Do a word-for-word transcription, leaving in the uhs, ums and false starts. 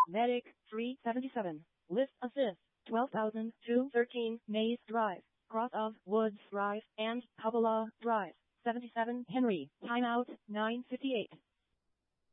Medic, three seventy-seven. List assist, twelve thousand two hundred thirteen. Maze Drive, cross of Woods Drive and Kabbalah Drive. seventy-seven Henry. Timeout, nine fifty-eight.